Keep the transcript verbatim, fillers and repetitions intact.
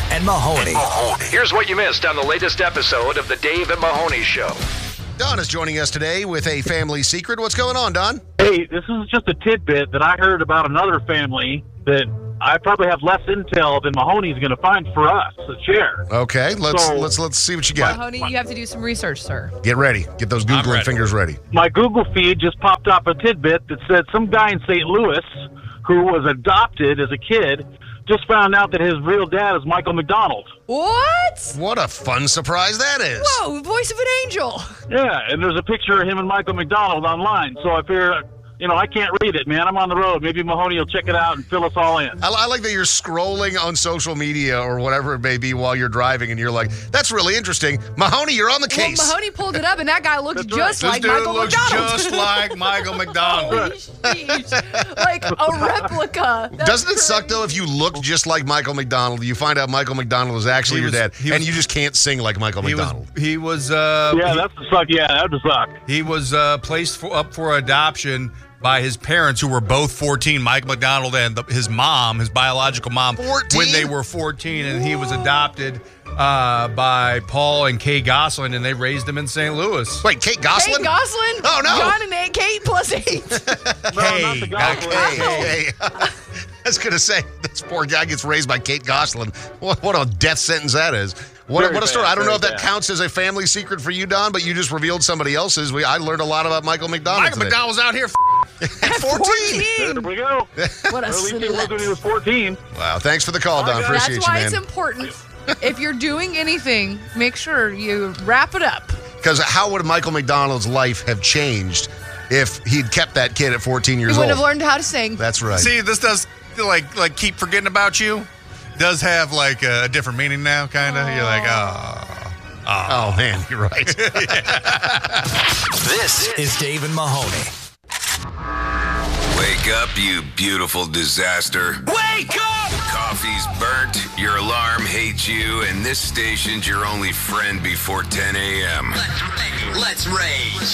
and Mahoney. Here's what you missed on the latest episode of the Dave and Mahoney Show. Don is joining us today with a family secret. What's going on, Don? Hey, this is just a tidbit that I heard about another family that I probably have less intel than Mahoney's going to find for us to share. Okay, let's So- let's let's see what you got. Mahoney, you have to do some research, sir. Get ready. Get those Googling ready. fingers ready. My Google feed just popped up a tidbit that said some guy in Saint Louis who was adopted as a kid just found out that his real dad is Michael McDonald. What? What a fun surprise that is. Whoa, voice of an angel. Yeah, and there's a picture of him and Michael McDonald online. So I figure, you know, I can't read it, man. I'm on the road. Maybe Mahoney will check it out and fill us all in. I, I like that you're scrolling on social media or whatever it may be while you're driving, and you're like, that's really interesting. Mahoney, you're on the Well, case. Mahoney pulled it up, and that guy looks That's right. just This like dude Michael looks McDonald. just like Michael McDonald. Holy sheesh. Like a replica. That's Doesn't it suck, though, if crazy. you look just like Michael McDonald, you find out Michael McDonald is actually He your was- dad, he and was- you just can't sing like Michael He was, McDonald. he was, uh, Yeah, he, that's the suck. Yeah, that would suck. he was uh, placed for, up for adoption by his parents, who were both fourteen, Mike McDonald and the, his mom, his biological mom, fourteen? when they were fourteen, and he was adopted uh, by Paul and Kay Gosselin, and they raised him in Saint Louis. Wait, Kate Gosselin? Kate Gosselin? Oh, no. John and eight, Kate plus eight. Hey, not the got Gosselin. Kay. Hey, hey. I was going to say, this poor guy gets raised by Kate Gosselin. What, what a death sentence that is. What, Very what a story. bad, I don't know very if that bad. counts as a family secret for you, Don, but you just revealed somebody else's. We, I learned a lot about Michael McDonald Michael today. McDonald's out here. At fourteen. There we go. What a Or at least he was slut. when he was fourteen. Wow, thanks for the call, Don. That's Appreciate That's you, why man. it's important. If you're doing anything, make sure you wrap it up. Because how would Michael McDonald's life have changed if he'd kept that kid at fourteen You years wouldn't old? have learned how to sing. That's right. See, this does like like keep forgetting about you. Does have like a different meaning now, kind of. You're like, oh. Oh, man, you're right. This is Dave and Mahoney. Wake up, you beautiful disaster. Wake up! Coffee's burnt, your alarm hates you, and this station's your only friend before ten a.m. Let's rage.